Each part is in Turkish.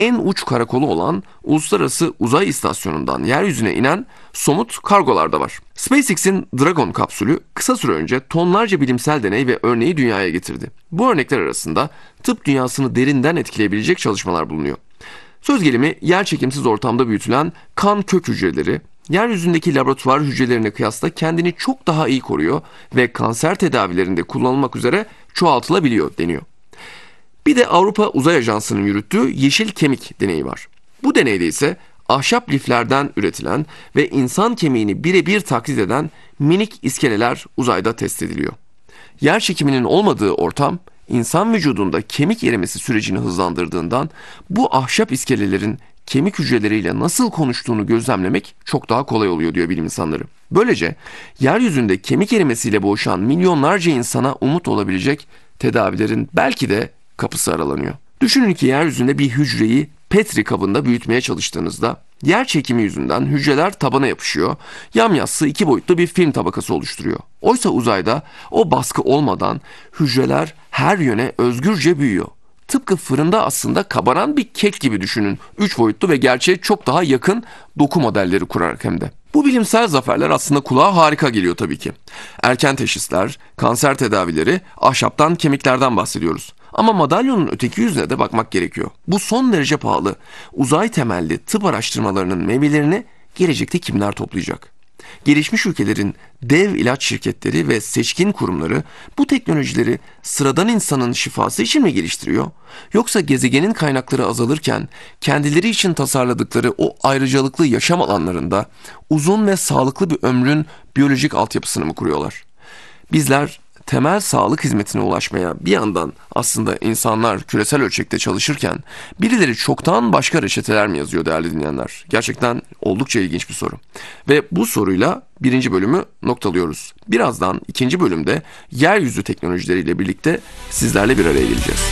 en uç karakolu olan Uluslararası Uzay İstasyonu'ndan yeryüzüne inen somut kargolar da var. SpaceX'in Dragon kapsülü kısa süre önce tonlarca bilimsel deney ve örneği dünyaya getirdi. Bu örnekler arasında tıp dünyasını derinden etkileyebilecek çalışmalar bulunuyor. Söz gelimi yerçekimsiz ortamda büyütülen kan kök hücreleri, yeryüzündeki laboratuvar hücrelerine kıyasla kendini çok daha iyi koruyor ve kanser tedavilerinde kullanılmak üzere çoğaltılabiliyor deniyor. Bir de Avrupa Uzay Ajansı'nın yürüttüğü yeşil kemik deneyi var. Bu deneyde ise ahşap liflerden üretilen ve insan kemiğini birebir taklit eden minik iskeleler uzayda test ediliyor. Yer çekiminin olmadığı ortam, insan vücudunda kemik erimesi sürecini hızlandırdığından bu ahşap iskelelerin kemik hücreleriyle nasıl konuştuğunu gözlemlemek çok daha kolay oluyor diyor bilim insanları. Böylece yeryüzünde kemik erimesiyle boğuşan milyonlarca insana umut olabilecek tedavilerin belki de kapısı aralanıyor. Düşünün ki yeryüzünde bir hücreyi Petri kabında büyütmeye çalıştığınızda yer çekimi yüzünden hücreler tabana yapışıyor, yamyassı iki boyutlu bir film tabakası oluşturuyor. Oysa uzayda o baskı olmadan hücreler her yöne özgürce büyüyor. Tıpkı fırında aslında kabaran bir kek gibi düşünün. 3 boyutlu ve gerçeğe çok daha yakın doku modelleri kurarak hem de. Bu bilimsel zaferler aslında kulağa harika geliyor tabii ki. Erken teşhisler, kanser tedavileri, ahşaptan, kemiklerden bahsediyoruz. Ama madalyonun öteki yüzüne de bakmak gerekiyor. Bu son derece pahalı, uzay temelli tıp araştırmalarının meyvelerini gelecekte kimler toplayacak? Gelişmiş ülkelerin dev ilaç şirketleri ve seçkin kurumları bu teknolojileri sıradan insanın şifası için mi geliştiriyor? Yoksa gezegenin kaynakları azalırken kendileri için tasarladıkları o ayrıcalıklı yaşam alanlarında uzun ve sağlıklı bir ömrün biyolojik altyapısını mı kuruyorlar? Bizler temel sağlık hizmetine ulaşmaya bir yandan aslında insanlar küresel ölçekte çalışırken birileri çoktan başka reçeteler mi yazıyor değerli dinleyenler? Gerçekten oldukça ilginç bir soru. Ve bu soruyla birinci bölümü noktalıyoruz. Birazdan ikinci bölümde yeryüzü teknolojileriyle birlikte sizlerle bir araya geleceğiz.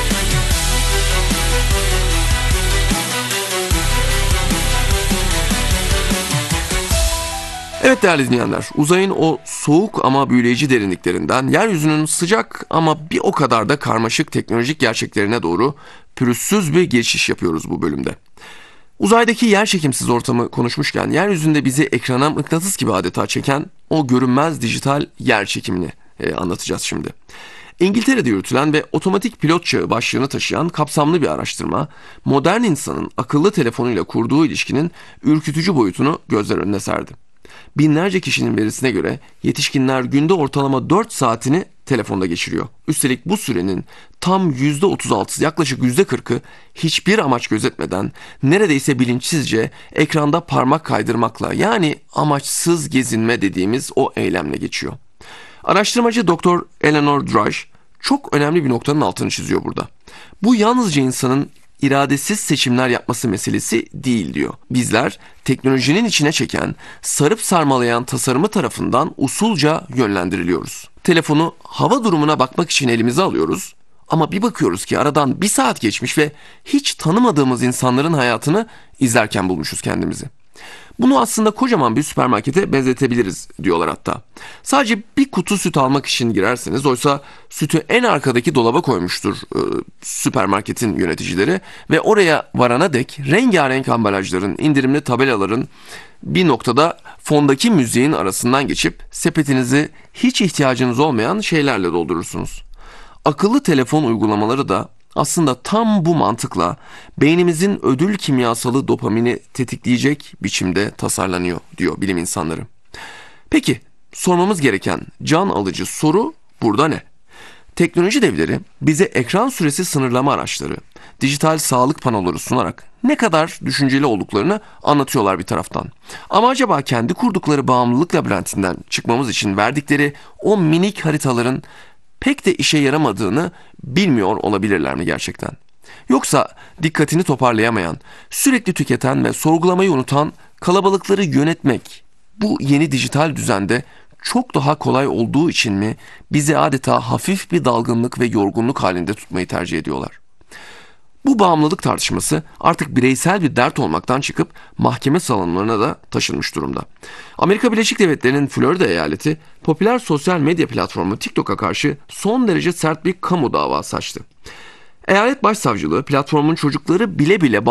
Evet değerli dinleyenler, uzayın o soğuk ama büyüleyici derinliklerinden yeryüzünün sıcak ama bir o kadar da karmaşık teknolojik gerçeklerine doğru pürüzsüz bir geçiş yapıyoruz bu bölümde. Uzaydaki yerçekimsiz ortamı konuşmuşken yeryüzünde bizi ekrana mıknatıs gibi adeta çeken o görünmez dijital yerçekimini anlatacağız şimdi. İngiltere'de yürütülen ve otomatik pilot çağı başlığını taşıyan kapsamlı bir araştırma, modern insanın akıllı telefonuyla kurduğu ilişkinin ürkütücü boyutunu gözler önüne serdi. Binlerce kişinin verisine göre yetişkinler günde ortalama 4 saatini telefonda geçiriyor. Üstelik bu sürenin tam %36'sı, yaklaşık %40'ı hiçbir amaç gözetmeden neredeyse bilinçsizce ekranda parmak kaydırmakla, yani amaçsız gezinme dediğimiz o eylemle geçiyor. Araştırmacı Dr. Eleanor Drush çok önemli bir noktanın altını çiziyor burada. Bu yalnızca insanın iradesiz seçimler yapması meselesi değil diyor. Bizler teknolojinin içine çeken, sarıp sarmalayan tasarımı tarafından usulca yönlendiriliyoruz. Telefonu hava durumuna bakmak için elimize alıyoruz ama bir bakıyoruz ki aradan 1 saat geçmiş ve hiç tanımadığımız insanların hayatını izlerken bulmuşuz kendimizi. Bunu aslında kocaman bir süpermarkete benzetebiliriz diyorlar hatta. Sadece bir kutu süt almak için girerseniz, oysa sütü en arkadaki dolaba koymuştur süpermarketin yöneticileri ve oraya varana dek rengarenk ambalajların, indirimli tabelaların bir noktada fondaki müziğin arasından geçip sepetinizi hiç ihtiyacınız olmayan şeylerle doldurursunuz. Akıllı telefon uygulamaları da aslında tam bu mantıkla beynimizin ödül kimyasalı dopamini tetikleyecek biçimde tasarlanıyor diyor bilim insanları. Peki sormamız gereken can alıcı soru burada ne? Teknoloji devleri bize ekran süresi sınırlama araçları, dijital sağlık panoları sunarak ne kadar düşünceli olduklarını anlatıyorlar bir taraftan. Ama acaba kendi kurdukları bağımlılık labirentinden çıkmamız için verdikleri o minik haritaların pek de işe yaramadığını bilmiyor olabilirler mi gerçekten? Yoksa dikkatini toparlayamayan, sürekli tüketen ve sorgulamayı unutan kalabalıkları yönetmek bu yeni dijital düzende çok daha kolay olduğu için mi bizi adeta hafif bir dalgınlık ve yorgunluk halinde tutmayı tercih ediyorlar? Bu bağımlılık tartışması artık bireysel bir dert olmaktan çıkıp mahkeme salonlarına da taşınmış durumda. Amerika Birleşik Devletleri'nin Florida eyaleti popüler sosyal medya platformu TikTok'a karşı son derece sert bir kamu davası açtı. Eyalet Başsavcılığı platformun çocukları bile bile